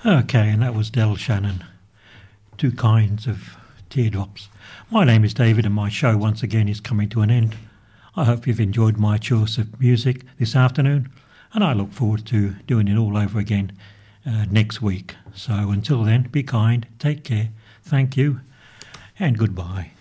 Okay, and that was Del Shannon. Two kinds of teardrops. My name is David, and my show once again is coming to an end. I hope you've enjoyed my choice of music this afternoon, and I look forward to doing it all over again next week. So until then, be kind, take care, thank you, and goodbye.